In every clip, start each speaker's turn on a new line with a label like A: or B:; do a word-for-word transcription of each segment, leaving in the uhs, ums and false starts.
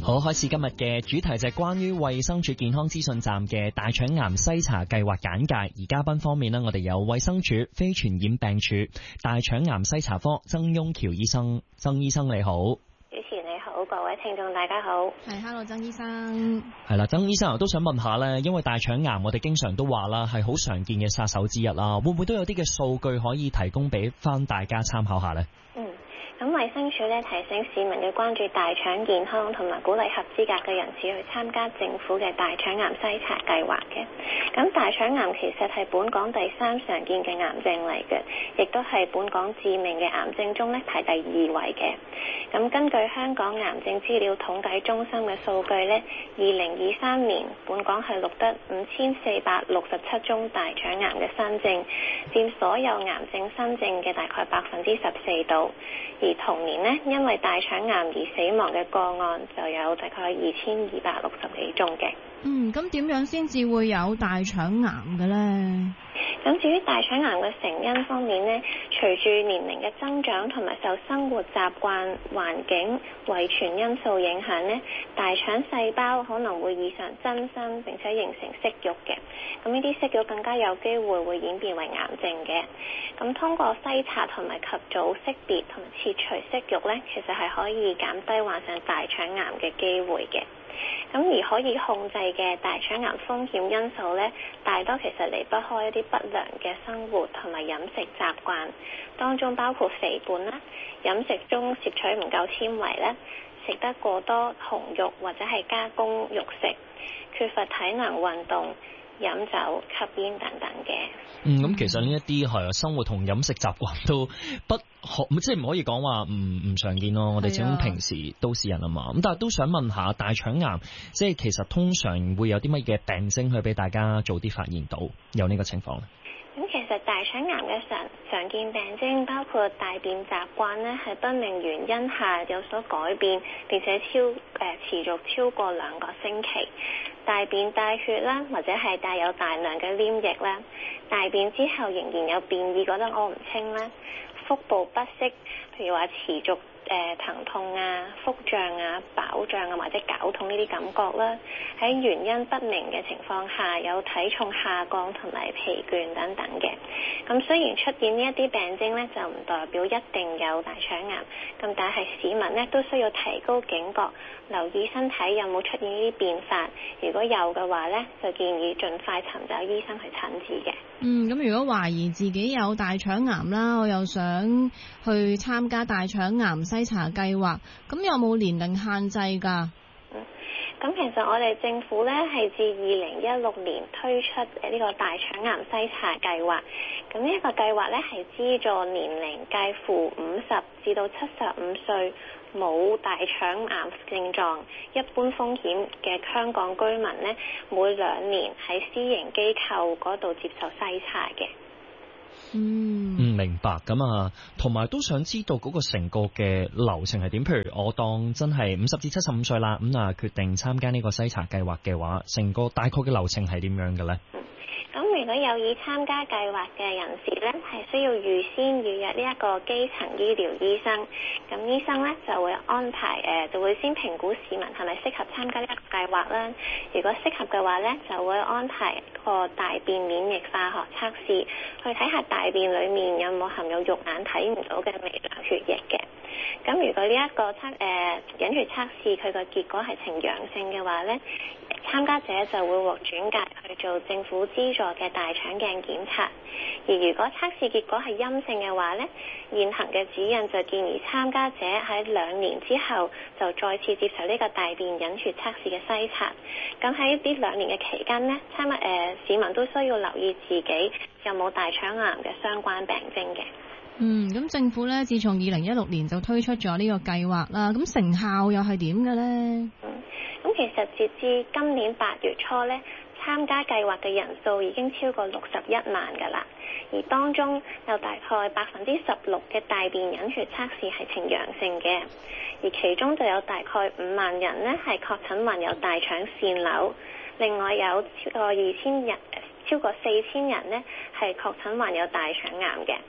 A: 好，開始今日嘅主題就係關於衛生署健康資訊站嘅大腸癌篩查計劃簡介。而嘉賓方面呢，我哋有衛生署非傳染病處大腸癌篩查科曾雍橋醫生。曾醫生你好。
B: 主持你好，各位聽眾大家好。
C: 係 ，Hello 曾醫生。
A: 係啦，曾醫生我都想問下呢，因為大腸癌我哋經常都話啦係好常見嘅殺手之一啦，會唔會都有啲嘅數據可以提供俾翻大家參考下呢？
B: 嗯。咁衛生署咧提醒市民要關注大腸健康，同埋鼓勵合資格嘅人士去參加政府嘅大腸癌篩查計劃嘅。咁大腸癌其實係本港第三常見嘅癌症嚟嘅，亦都係本港致命嘅癌症中咧排第二位嘅。咁根據香港癌症資料統計中心嘅數據咧，二零二三年本港係錄得五千四百六十七宗大腸癌嘅新症，佔所有癌症新症嘅大概百分之十四度。而同年呢，因為大腸癌而死亡嘅個案就有大概二千二百六十幾宗嘅。
C: 嗯，咁點樣先至會有大腸癌嘅呢？
B: 咁至於大腸癌嘅成因方面呢，隨住年齡嘅增長同埋受生活習慣、環境、遺傳因素影響呢，大腸細胞可能會異常增生，並且形成息肉嘅。咁呢啲息肉更加有機會會演變為癌症嘅。咁通過篩查同埋及早識別同埋切除息肉呢，其實係可以減低患上大腸癌嘅機會嘅。咁而可以控制嘅大腸癌風險因素呢，大多其實離不開一啲不良嘅生活同埋飲食習慣，當中包括肥胖啦、飲食中攝取唔夠纖維啦、食得過多紅肉或者係加工肉食、缺乏體能運動、飲酒、吸煙等等嘅。
A: 嗯，咁其實呢一啲係生活同飲食習慣都不可，即係唔可以講話唔唔常見咯。我哋始終平時都市人啊嘛。咁但係都想問下大腸癌，即係其實通常會有啲乜嘢病徵去俾大家早啲發現到有呢個情況咧？
B: 咁其實大腸癌嘅常常見病徵包括大便習慣呢係不明原因下有所改變，並且超誒、呃、持續超過兩個星期。大便帶血啦，或者係帶有大量嘅黏液啦。大便之後仍然有便意，覺得屙唔清啦。腹部不適，譬如話持續誒、呃、疼痛啊、腹脹啊、飽脹啊或者絞痛呢啲感覺啦。喺原因不明嘅情況下，有體重下降同埋疲倦等等嘅。咁雖然出現呢一啲病徵呢，就唔代表一定有大腸癌，咁但係市民呢都需要提高警覺，留意身體有冇出現呢啲變化。如果有嘅話呢，就建議盡快尋找醫生去診治嘅。
C: 嗯，咁如果懷疑自己有大腸癌啦，我又想去參加大腸癌篩查計劃，咁有冇年齡限制㗎？
B: 嗯，咁其實我哋政府呢係自二零一六年推出誒呢個大腸癌篩查計劃，咁呢一個計劃呢係資助年齡介乎五十至到七十五歲，冇大腸癌症狀、一般風險嘅香港居民呢，每兩年喺私營機構嗰度接受篩查嘅。
C: 嗯，
A: 嗯，明白。咁啊，同埋都想知道嗰個成個嘅流程係點。譬如我當真係五十至七十五歲啦，咁啊決定參加呢個篩查計劃嘅話，成個大概嘅流程係點樣嘅呢？
B: 咁如果有意參加計劃嘅人士呢，係需要預先預約呢一個基層醫療醫生。咁醫生呢就會安排誒、呃，就會先評估市民係咪適合參加呢一個計劃啦。如果適合嘅話呢，就會安排個大便免疫化學測試，去睇下大便裡面有冇含有肉眼睇唔到嘅微量血液嘅。咁如果呢一個測誒隱血測試佢個結果係呈陽性嘅話呢，參加者就會獲轉介去做政府資助嘅大腸鏡檢查。而如果測試結果係陰性嘅話呢，現行嘅指引就建議參加者喺兩年之後就再次接受呢個大便隱血測試嘅篩查。咁喺呢兩年嘅期間呢，參誒、呃、市民都需要留意自己有冇大腸癌嘅相關病徵嘅。
C: 嗯，咁政府咧，自從二零一六年就推出咗呢個計劃啦，咁成效又係點嘅咧？
B: 嗯，咁其實截至今年八月初咧，參加計劃嘅人數已經超過六十一萬㗎啦，而當中有大概百分之十六嘅大便隱血測試係呈陽性嘅，而其中就有大概五萬人呢係確診患有大腸腺瘤，另外有超過二千人，超過四千人呢係確診患有大腸癌嘅。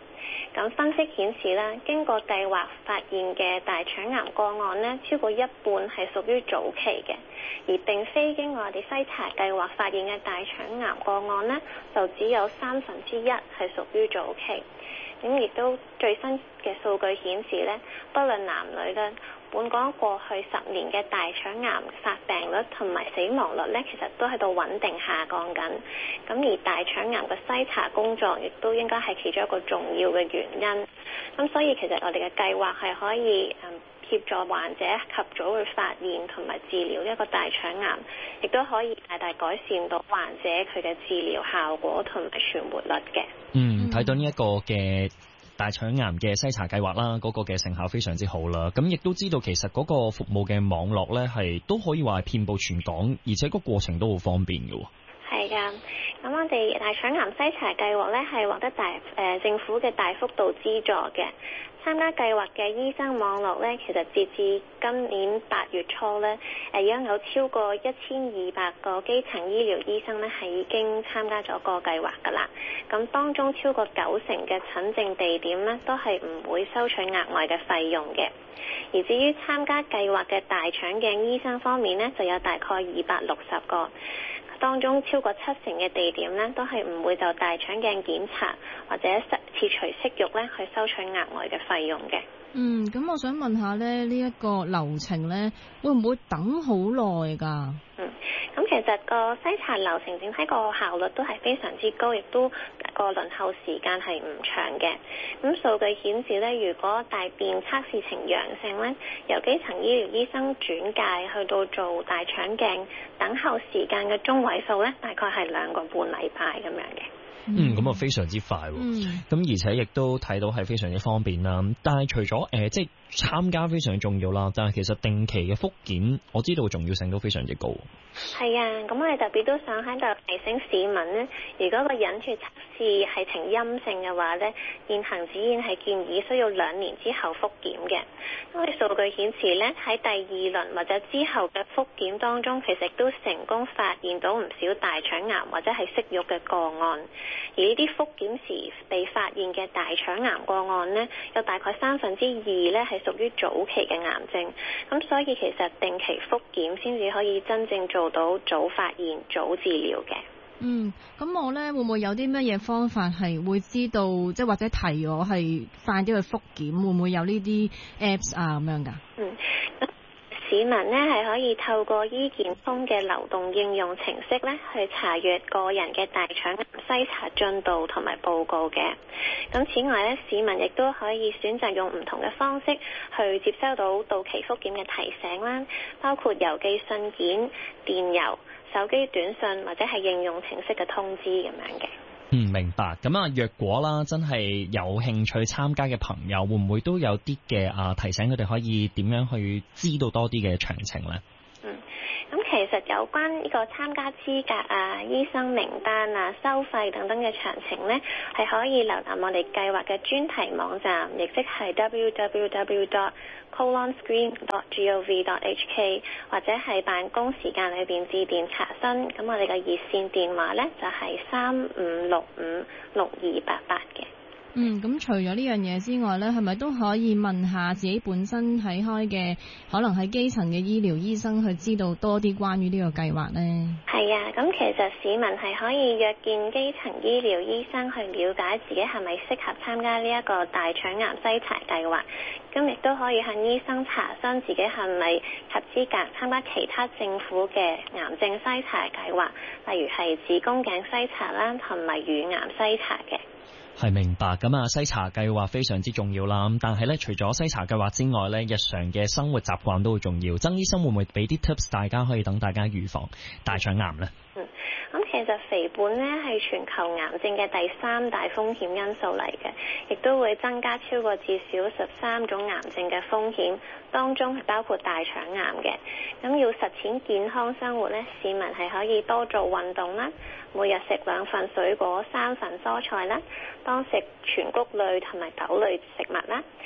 B: 咁分析顯示啦，經過計劃發現嘅大腸癌個案呢，超過一半係屬於早期嘅，而並非經過我哋篩查計劃發現嘅大腸癌個案呢，就只有三分之一係屬於早期。咁亦都最新嘅數據顯示呢，不論男女咧，本港過去十年嘅大腸癌發病率同埋死亡率呢，其實都喺度穩定下降緊。咁而大腸癌嘅篩查工作亦都應該係其中一個重要嘅原因。咁所以其實我哋嘅計劃係可以誒協助患者及早去發現同埋治療一個大腸癌，亦都可以大大改善到患者佢嘅治療效果同埋存活率嘅。
A: 嗯，睇到呢一個嘅大腸癌嘅篩查計劃啦，嗰、那個嘅成效非常之好啦。咁亦都知道其實嗰個服務嘅網絡咧係都可以話係遍佈全港，而且個過程都好方便嘅。
B: 係㗎，咁我哋大腸癌篩查計劃咧係獲得大誒、呃、政府嘅大幅度資助嘅。參加計劃嘅醫生網絡咧，其實截至今年八月初咧，誒已經有超過一千二百個基層醫療醫生咧係已經參加咗個計劃㗎啦。咁當中超過九成嘅診症地點咧都係唔會收取額外嘅費用嘅。而至於參加計劃嘅大腸鏡醫生方面咧，就有大概二百六十個。當中超過七成嘅地點呢，都係唔會就大腸鏡檢查或者切除息肉呢去收取額外嘅費用嘅。
C: 嗯，咁我想問下咧，呢、這、一個流程呢，會唔會等好耐㗎？
B: 嗯，咁其實個篩查流程整體個效率都係非常之高，亦都個輪候時間係唔長嘅。咁數據顯示咧，如果大便測試呈陽性咧，由基層醫療醫生轉介去到做大腸鏡，等候時間嘅中位數咧，大概係兩個半禮拜咁樣嘅。
A: 嗯，咁啊非常之快喎。嗯，咁而且亦都睇到係非常之方便啦。但係除咗誒、呃，即係參加非常重要啦，但係其實定期嘅復檢，我知道重要性都非常之高。
B: 係啊，咁我哋特別都想喺度提醒市民呢，如果個隱血測試係呈陰性嘅話呢，現行指引係建議需要兩年之後復檢嘅。因為數據顯示呢，喺第二輪或者之後嘅復檢當中，其實都成功發現到唔少大腸癌或者係息肉嘅個案。而呢啲復檢時被發現嘅大腸癌個案呢，有大概三分之二呢係屬於早期嘅癌症。咁所以其實定期復檢先至可以真正做到早發現、早治療嘅。
C: 嗯，咁我呢會唔會有啲乜嘢方法係會知道，即係或者提我係快啲去復檢，會唔會有呢啲 apps 啊咁樣㗎？
B: 嗯。市民呢係可以透過醫健通嘅流動應用程式呢去查閱個人嘅大腸癌篩查進度同埋報告嘅。咁此外呢，市民亦都可以選擇用唔同嘅方式去接收到到期復檢嘅提醒啦，包括郵寄信件、電郵、手機短信或者係應用程式嘅通知咁樣嘅。
A: 嗯，明白。咁啊，若果啦，真係有興趣參加嘅朋友，會唔會都有啲嘅啊提醒佢哋可以點樣去知道多啲嘅詳情呢？
B: 嗯，咁其實有關呢個參加資格啊、醫生名單啊、收費等等嘅詳情呢，係可以瀏覽我哋計劃嘅專題網站，亦即係 w w w dot colon screen dot gov dot h k， 或者係辦公時間裏邊致電查詢。咁我哋嘅熱線電話呢，就係三五六五六二八八嘅。
C: 嗯，咁除咗呢樣嘢之外呢，係咪都可以問下自己本身睇開嘅，可能係基層嘅醫療醫生去知道多啲關於呢個計劃呢？
B: 係啊，咁其實市民係可以約見基層醫療醫生去了解自己係咪適合參加呢一個大腸癌篩查計劃，咁亦都可以向醫生查詢自己係咪合資格參加其他政府嘅癌症篩查計劃，例如係子宮頸篩查啦，同埋乳癌篩查嘅。
A: 係，明白。咁啊，篩查計劃非常之重要啦。咁但係咧，除咗篩查計劃之外咧，日常嘅生活習慣都好重要。曾醫生會唔會俾啲 tips 大家可以等大家預防大腸癌呢？
B: 嗯，咁其實肥胖呢係全球癌症嘅第三大風險因素嚟嘅，亦都會增加超過至少十三種癌症嘅風險，當中係包括大腸癌嘅。咁要實踐健康生活呢，市民係可以多做運動啦，每日食兩份水果、三份蔬菜啦，當食全穀類同埋豆類食物啦，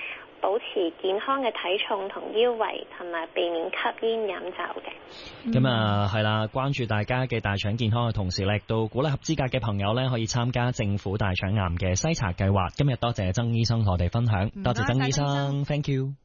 B: 保持健康嘅體重同腰圍，同埋避免吸煙飲酒嘅。
A: 咁啊係啦，關注大家嘅大腸健康嘅同時咧，亦都鼓勵合資格嘅朋友咧可以參加政府大腸癌嘅篩查計劃。今日多謝曾醫生同我哋分享，多謝曾醫生 ，thank you。